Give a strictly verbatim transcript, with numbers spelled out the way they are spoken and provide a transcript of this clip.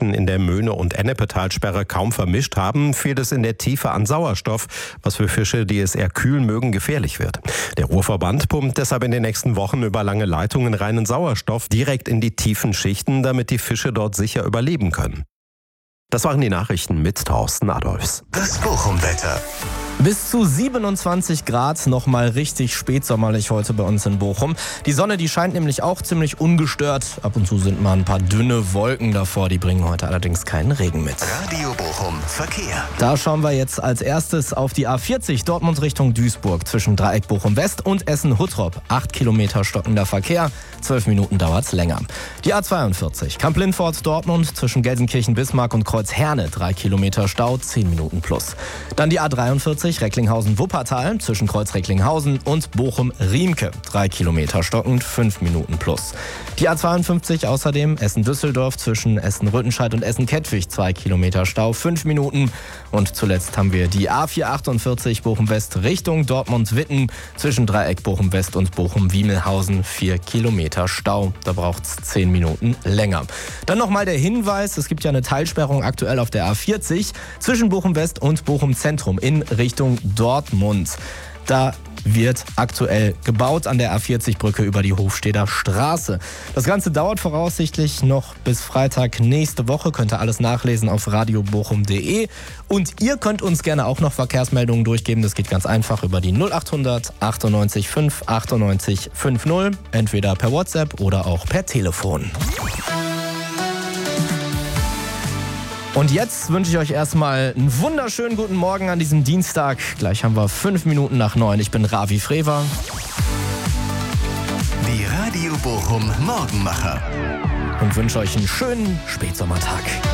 Nachrichten in der Möhne- und Ennepetalsperre kaum vermischt haben, fehlt es in der Tiefe an Sauerstoff, was für Fische, die es eher kühl mögen, gefährlich wird. Der Ruhrverband pumpt deshalb in den nächsten Wochen über lange Leitungen reinen Sauerstoff direkt in die tiefen Schichten, damit die Fische dort sicher überleben können. Das waren die Nachrichten mit Thorsten Adolfs. Das Bochum-Wetter. Bis zu siebenundzwanzig Grad, nochmal richtig spätsommerlich heute bei uns in Bochum. Die Sonne, die scheint nämlich auch ziemlich ungestört. Ab und zu sind mal ein paar dünne Wolken davor, die bringen heute allerdings keinen Regen mit. Radio Bochum Verkehr. Da schauen wir jetzt als erstes auf die A vierzig Dortmund Richtung Duisburg zwischen Dreieck Bochum West und Essen-Huttrop. Acht Kilometer stockender Verkehr, zwölf Minuten dauert's länger. Die A zweiundvierzig Kamp-Lindfort Dortmund zwischen Gelsenkirchen-Bismarck und Kreuz-Herne. Drei Kilometer Stau, zehn Minuten plus. Dann die A dreiundvierzig Recklinghausen-Wuppertal zwischen Kreuz-Recklinghausen und Bochum-Riemke. Drei Kilometer stockend, fünf Minuten plus. Die A zweiundfünfzig außerdem Essen-Düsseldorf zwischen Essen-Rüttenscheid und Essen-Kettwig. Zwei Kilometer Stau, fünf Minuten. Und zuletzt haben wir die A vierhundertachtundvierzig Bochum-West Richtung Dortmund-Witten zwischen Dreieck Bochum-West und Bochum-Wiemelhausen. Vier Kilometer Stau. Da braucht es zehn Minuten länger. Dann nochmal der Hinweis, es gibt ja eine Teilsperrung aktuell auf der A vierzig zwischen Bochum-West und Bochum-Zentrum in Richtung Dortmund. Da wird aktuell gebaut an der A vierzig Brücke über die Hofsteder Straße. Das Ganze dauert voraussichtlich noch bis Freitag nächste Woche. Könnt ihr alles nachlesen auf radio bochum punkt de. Und ihr könnt uns gerne auch noch Verkehrsmeldungen durchgeben. Das geht ganz einfach über die null achthundert achtundneunzig fünf achtundneunzig fünfzig. Entweder per WhatsApp oder auch per Telefon. Und jetzt wünsche ich euch erstmal einen wunderschönen guten Morgen an diesem Dienstag. Gleich haben wir fünf Minuten nach neun. Ich bin Ravi Frewer. Die Radio Bochum Morgenmacher. Und wünsche euch einen schönen Spätsommertag.